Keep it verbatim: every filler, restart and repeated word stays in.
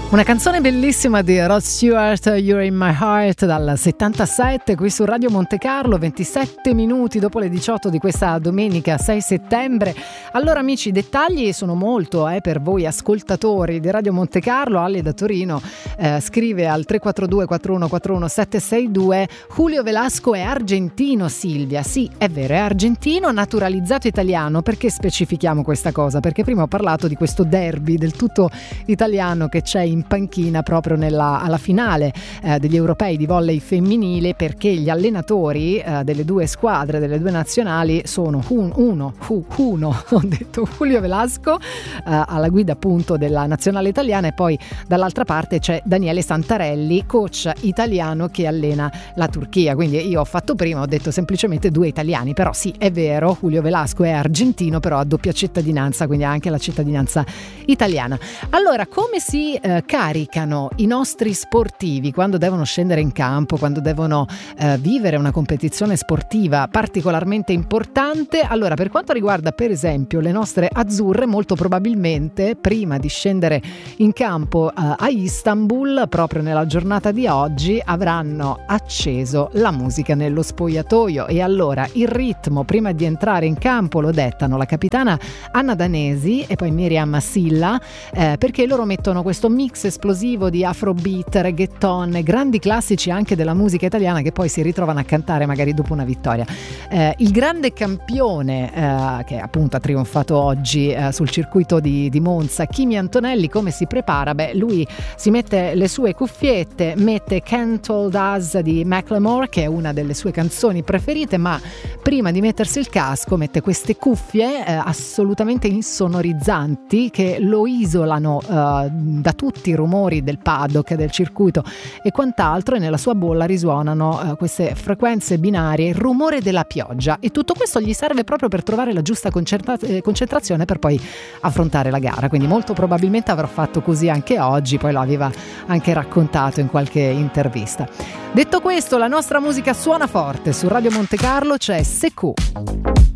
Una canzone bellissima di Rod Stewart, You're in My Heart, dal settantasette, qui su Radio Monte Carlo, ventisette minuti dopo le diciotto di questa domenica sei settembre. Allora amici, i dettagli sono molto eh, per voi ascoltatori di Radio Monte Carlo. Ale da Torino eh, scrive al tre quattro due quattro uno quattro uno sette sei due: Julio Velasco è argentino, Silvia. Sì, è vero, è argentino naturalizzato italiano. Perché specifichiamo questa cosa? Perché prima ho parlato di questo derby del tutto italiano che c'è in in panchina proprio nella, alla finale eh, degli europei di volley femminile, perché gli allenatori eh, delle due squadre, delle due nazionali sono un, uno, fu, uno, ho detto Julio Velasco eh, alla guida appunto della nazionale italiana, e poi dall'altra parte c'è Daniele Santarelli, coach italiano che allena la Turchia. Quindi io ho fatto prima, ho detto semplicemente due italiani, però sì, è vero, Julio Velasco è argentino, però ha doppia cittadinanza, quindi ha anche la cittadinanza italiana. Allora, come si eh, caricano i nostri sportivi quando devono scendere in campo, quando devono eh, vivere una competizione sportiva particolarmente importante? Allora, per quanto riguarda per esempio le nostre azzurre, molto probabilmente prima di scendere in campo eh, a Istanbul, proprio nella giornata di oggi, avranno acceso la musica nello spogliatoio, e allora il ritmo prima di entrare in campo lo dettano la capitana Anna Danesi e poi Miriam Silla, eh, perché loro mettono questo mix esplosivo di afrobeat, reggaeton, grandi classici anche della musica italiana che poi si ritrovano a cantare magari dopo una vittoria. Eh, il grande campione eh, che appunto ha trionfato oggi eh, sul circuito di, di Monza, Kimi Antonelli, come si prepara? Beh, lui si mette le sue cuffiette, mette Can't Hold Us di Macklemore, che è una delle sue canzoni preferite, ma prima di mettersi il casco mette queste cuffie eh, assolutamente insonorizzanti che lo isolano eh, da tutti i rumori del paddock, del circuito e quant'altro, e nella sua bolla risuonano uh, queste frequenze binarie, il rumore della pioggia, e tutto questo gli serve proprio per trovare la giusta concentra- concentrazione per poi affrontare la gara. Quindi molto probabilmente avrà fatto così anche oggi, poi lo aveva anche raccontato in qualche intervista. Detto questo, la nostra musica suona forte. Su Radio Monte Carlo c'è Sekou.